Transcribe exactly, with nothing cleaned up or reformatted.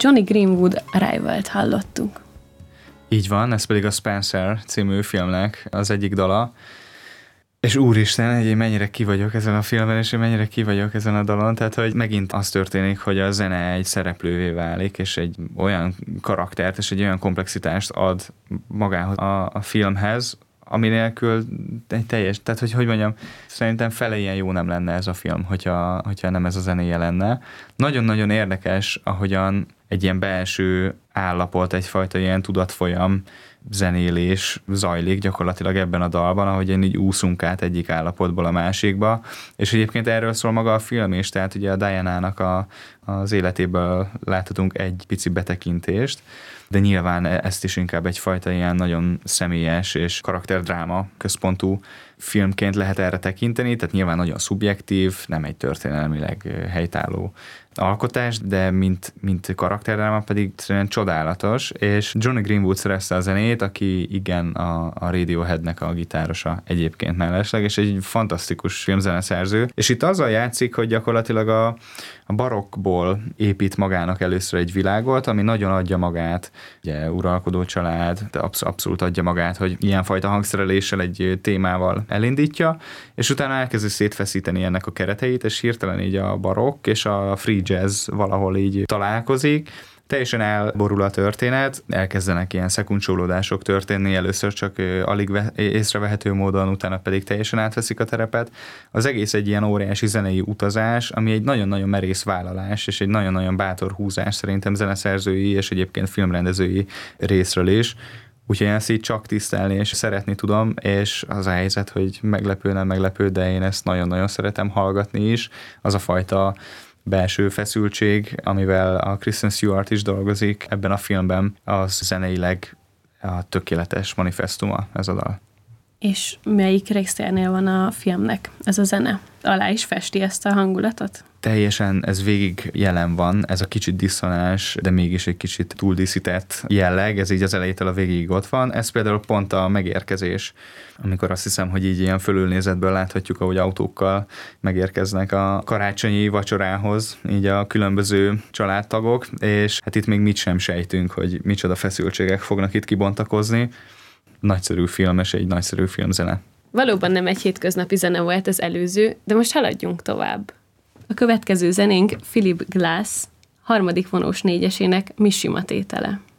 Johnny Greenwood Arrival-t hallottuk. Így van, ez pedig a Spencer című filmnek az egyik dala. És úristen, hogy én mennyire ki vagyok ezen a filmen, és én mennyire ki vagyok ezen a dalon, tehát hogy megint az történik, hogy a zene egy szereplővé válik, és egy olyan karaktert, és egy olyan komplexitást ad magához a, a filmhez, ami nélkül egy teljes, tehát hogy hogy mondjam, szerintem fele ilyen jó nem lenne ez a film, hogyha, hogyha nem ez a zenéje lenne. Nagyon-nagyon érdekes, ahogyan egy ilyen belső állapot, egyfajta ilyen tudatfolyam, zenélés zajlik gyakorlatilag ebben a dalban, ahogy így úszunk át egyik állapotból a másikba, és egyébként erről szól maga a film is, tehát ugye a Diana-nak a, az életéből láthatunk egy pici betekintést, de nyilván ezt is inkább egyfajta ilyen nagyon személyes és karakterdráma központú filmként lehet erre tekinteni, tehát nyilván nagyon szubjektív, nem egy történelmileg helytálló alkotás, de mint, mint karakterdráma pedig csodálatos, és Johnny Greenwood szerezte a zenét, aki igen a, a Radioheadnek a gitárosa egyébként mellesleg, és egy fantasztikus filmzeneszerző, és itt azzal játszik, hogy gyakorlatilag a, a barokkból épít magának először egy világot, ami nagyon adja magát, ugye uralkodó család, de absz- abszolút adja magát, hogy ilyenfajta hangszereléssel egy témával elindítja, és utána elkezdi szétfeszíteni ennek a kereteit, és hirtelen így a barokk és a free jazz valahol így találkozik, teljesen elborul a történet, elkezdenek ilyen szekuncsolódások történni, először csak alig észrevehető módon, utána pedig teljesen átveszik a terepet. Az egész egy ilyen óriási zenei utazás, ami egy nagyon-nagyon merész vállalás, és egy nagyon-nagyon bátor húzás szerintem zeneszerzői és egyébként filmrendezői részről is. Úgyhogy én ezt így csak tisztelni és szeretni tudom, és az a helyzet, hogy meglepő, nem meglepő, de én ezt nagyon-nagyon szeretem hallgatni is. Az a fajta belső feszültség, amivel a Kristen Stewart is dolgozik ebben a filmben, az zeneileg a tökéletes manifestuma ez a dal. És melyik részénél van a filmnek ez a zene? Alá is festi ezt a hangulatot? Teljesen ez végig jelen van, ez a kicsit diszonás, de mégis egy kicsit túldíszített jelleg, ez így az elejétől a végig ott van. Ez például pont a megérkezés, amikor azt hiszem, hogy így ilyen fölülnézetből láthatjuk, ahogy autókkal megérkeznek a karácsonyi vacsorához, így a különböző családtagok, és hát itt még mit sem sejtünk, hogy micsoda feszültségek fognak itt kibontakozni. Nagyszerű film, és egy nagyszerű filmzene. Valóban nem egy hétköznapi zene volt az előző, de most haladjunk tovább. A következő zenénk Philip Glass harmadik vonós négyesének Mishima tétele.